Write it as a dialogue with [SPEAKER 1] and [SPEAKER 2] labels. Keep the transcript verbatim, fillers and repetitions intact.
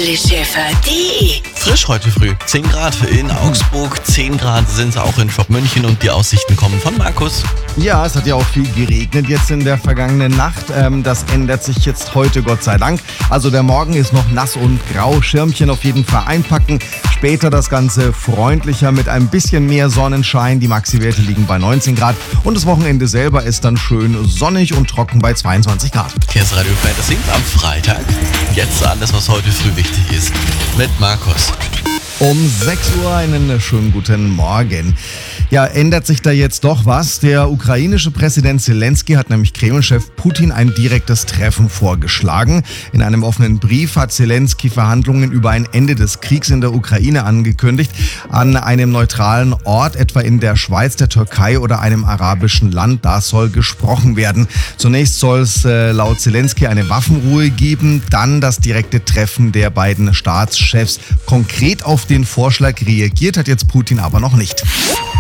[SPEAKER 1] Pferdeleschäfer punkt de.
[SPEAKER 2] Frisch heute früh. zehn Grad in Augsburg, zehn Grad sind es auch in Schwabmünchen und die Aussichten kommen von Markus.
[SPEAKER 3] Ja, es hat ja auch viel geregnet jetzt in der vergangenen Nacht. Ähm, das ändert sich jetzt heute, Gott sei Dank. Also der Morgen ist noch nass und grau. Schirmchen auf jeden Fall einpacken. Später das Ganze freundlicher mit ein bisschen mehr Sonnenschein. Die Maxi-Werte liegen bei neunzehn Grad. Und das Wochenende selber ist dann schön sonnig und trocken bei zweiundzwanzig Grad.
[SPEAKER 2] Verkehrsradio Fantasy am Freitag. Jetzt alles, was heute früh wichtig ist. Mit Markus.
[SPEAKER 3] Um sechs Uhr einen schönen guten Morgen. Ja, ändert sich da jetzt doch was? Der ukrainische Präsident Zelensky hat nämlich Kreml-Chef Putin ein direktes Treffen vorgeschlagen. In einem offenen Brief hat Zelensky Verhandlungen über ein Ende des Kriegs in der Ukraine angekündigt. An einem neutralen Ort, etwa in der Schweiz, der Türkei oder einem arabischen Land, da soll gesprochen werden. Zunächst soll es äh, laut Zelensky eine Waffenruhe geben, dann das direkte Treffen der beiden Staatschefs. Konkret auf den Vorschlag reagiert hat jetzt Putin aber noch nicht.